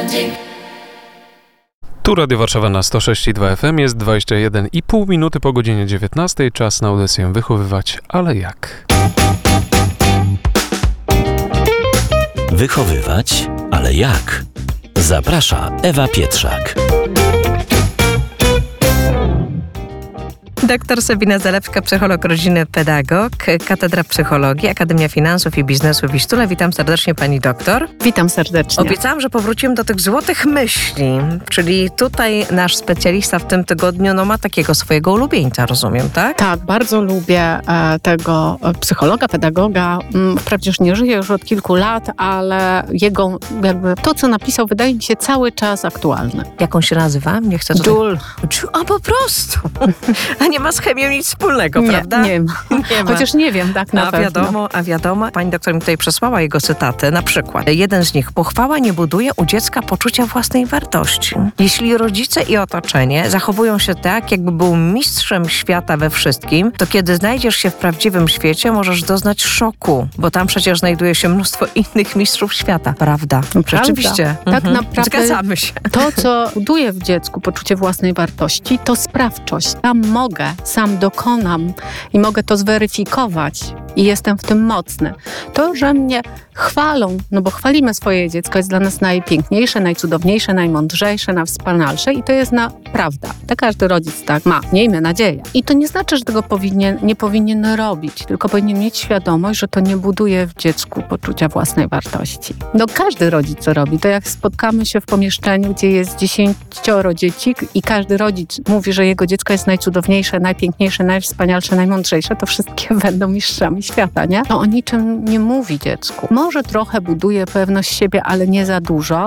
Tu Radio Warszawa na 106,2 FM, jest 21,5 minuty po godzinie 19. Czas na audycję Wychowywać, ale jak? Wychowywać, ale jak? Zaprasza Ewa Pietrzak. Doktor Sabina Zalewska, psycholog rodziny, pedagog, Katedra Psychologii, Akademia Finansów i Biznesu w Wistule. Witam serdecznie pani doktor. Witam serdecznie. Obiecałam, że powrócimy do tych złotych myśli, czyli tutaj nasz specjalista w tym tygodniu ma takiego swojego ulubieńca, rozumiem, tak? Tak, bardzo lubię tego psychologa, pedagoga. Wprawdzie już nie żyje już od kilku lat, ale jego to, co napisał, wydaje mi się cały czas aktualne. Jak on się nazywa? Nie chcę tutaj... Joule. A po prostu. A nie ma z chemią nic wspólnego, prawda? Nie ma. Chociaż nie wiem, tak na pewno. A wiadomo. Pani doktor mi tutaj przesłała jego cytaty. Na przykład, jeden z nich. Pochwała nie buduje u dziecka poczucia własnej wartości. Jeśli rodzice i otoczenie zachowują się tak, jakby był mistrzem świata we wszystkim, to kiedy znajdziesz się w prawdziwym świecie, możesz doznać szoku, bo tam przecież znajduje się mnóstwo innych mistrzów świata, prawda? Rzeczywiście. Tak naprawdę zgadzamy się. To, co buduje w dziecku poczucie własnej wartości, to sprawczość. Tam mogę, sam dokonam i mogę to zweryfikować i jestem w tym mocny. To, że mnie chwalą, bo chwalimy swoje dziecko, jest dla nas najpiękniejsze, najcudowniejsze, najmądrzejsze, najwspanialsze i to jest prawda. To każdy rodzic tak ma, miejmy nadzieję. I to nie znaczy, że tego nie powinien robić, tylko powinien mieć świadomość, że to nie buduje w dziecku poczucia własnej wartości. Każdy rodzic co robi, to jak spotkamy się w pomieszczeniu, gdzie jest 10 dzieci i każdy rodzic mówi, że jego dziecko jest najcudowniejsze, najpiękniejsze, najwspanialsze, najmądrzejsze, to wszystkie będą mistrzami świata, nie? To o niczym nie mówi dziecku. Może trochę buduje pewność siebie, ale nie za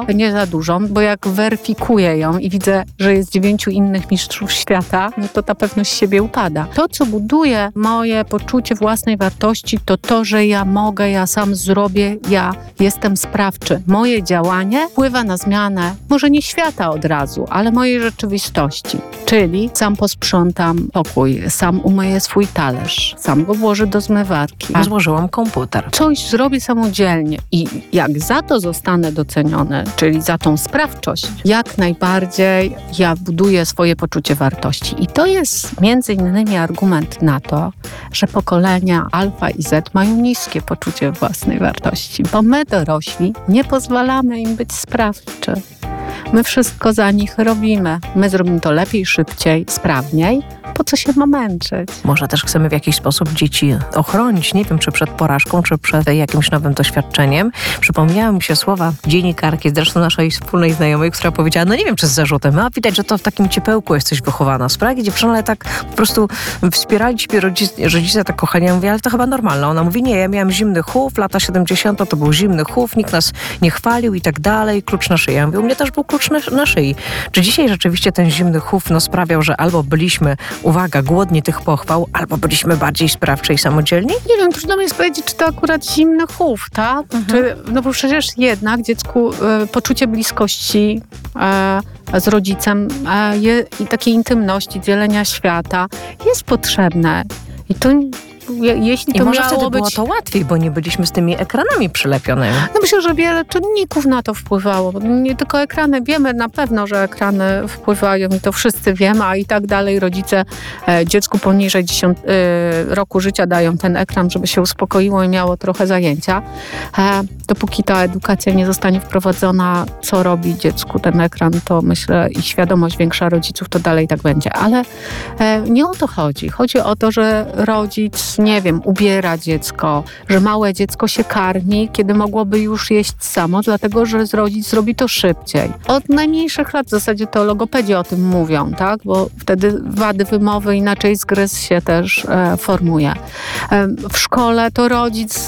dużą, bo jak weryfikuję ją i widzę, że jest 9 innych mistrzów świata, to ta pewność siebie upada. To, co buduje moje poczucie własnej wartości, to to, że ja mogę, ja sam zrobię, ja jestem sprawczy. Moje działanie wpływa na zmianę, może nie świata od razu, ale mojej rzeczywistości. Czyli sam posprzątam pokój, sam umyję swój talerz, sam go włożę do zmywarki. Złożyłam komputer. Coś zrobię samodzielnie i jak za to zostanę doceniony, czyli za tą sprawczość, jak najbardziej ja buduję swoje poczucie wartości. I to jest między innymi argument na to, że pokolenia Alfa i Z mają niskie poczucie własnej wartości, bo my dorośli nie pozwalamy im być sprawczy. My wszystko za nich robimy. My zrobimy to lepiej, szybciej, sprawniej. Po co się ma męczyć? Może też chcemy w jakiś sposób dzieci ochronić, nie wiem, czy przed porażką, czy przed jakimś nowym doświadczeniem. Przypomniały mi się słowa dziennikarki, zresztą naszej wspólnej znajomej, która powiedziała, nie wiem, czy z zarzutem, a widać, że to w takim ciepełku jesteś wychowana. Sprawie dziewczyny, ale tak po prostu wspierali ciebie rodzice tak kochania. Ja mówię, ale to chyba normalne. Ona mówi, nie, ja miałam zimny chów, lata 70. to był zimny chów, nikt nas nie chwalił i tak dalej, klucz na szyi. Ja mówię, u mnie też był klucz na szyi. Czy dzisiaj rzeczywiście ten zimny chów sprawiał, że albo byliśmy, uwaga, głodni tych pochwał, albo byliśmy bardziej sprawczy i samodzielni? Nie wiem, trudno mi jest powiedzieć, czy to akurat zimny chów, tak? Bo przecież jednak dziecku poczucie bliskości z rodzicem i takiej intymności, dzielenia świata jest potrzebne. I to jeśli to może wtedy być... było to łatwiej, bo nie byliśmy z tymi ekranami przylepionymi. Myślę, że wiele czynników na to wpływało. Nie tylko ekrany. Wiemy na pewno, że ekrany wpływają i to wszyscy wiemy, a i tak dalej rodzice dziecku poniżej 10 roku życia dają ten ekran, żeby się uspokoiło i miało trochę zajęcia. Dopóki ta edukacja nie zostanie wprowadzona, co robi dziecku ten ekran, to myślę i świadomość większa rodziców, to dalej tak będzie. Ale nie o to chodzi. Chodzi o to, że rodzic, nie wiem, ubiera dziecko, że małe dziecko się karmi, kiedy mogłoby już jeść samo, dlatego że rodzic zrobi to szybciej. Od najmniejszych lat w zasadzie to logopedzi o tym mówią, tak? Bo wtedy wady wymowy inaczej zgryz się też formuje. W szkole to rodzic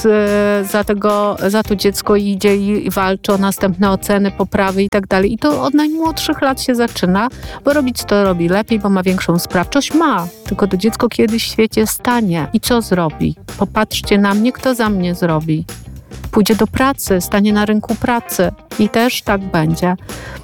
za to dziecko idzie i walczy o następne oceny, poprawy i tak dalej. I to od najmłodszych lat się zaczyna, bo rodzic to robi lepiej, bo ma większą sprawczość. Ma, tylko to dziecko kiedyś w świecie stanie. I co zrobi? Popatrzcie na mnie, kto za mnie zrobi. Pójdzie do pracy, stanie na rynku pracy i też tak będzie.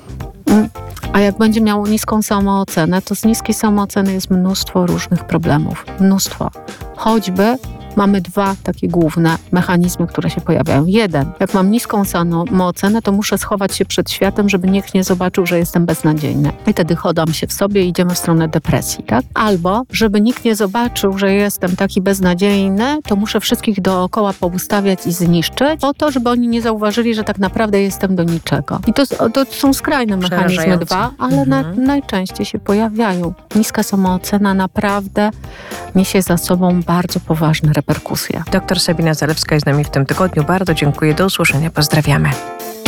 A jak będzie miało niską samoocenę, to z niskiej samooceny jest mnóstwo różnych problemów. Mnóstwo. Choćby mamy dwa takie główne mechanizmy, które się pojawiają. Jeden, jak mam niską samoocenę, to muszę schować się przed światem, żeby nikt nie zobaczył, że jestem beznadziejny. I wtedy chodam się w sobie i idziemy w stronę depresji, tak? Albo, żeby nikt nie zobaczył, że jestem taki beznadziejny, to muszę wszystkich dookoła poustawiać i zniszczyć, po to, żeby oni nie zauważyli, że tak naprawdę jestem do niczego. I to są skrajne mechanizmy dwa, ale najczęściej się pojawiają. Niska samoocena naprawdę niesie za sobą bardzo poważne reperkusje. Doktor Sabina Zalewska jest z nami w tym tygodniu. Bardzo dziękuję. Do usłyszenia. Pozdrawiamy.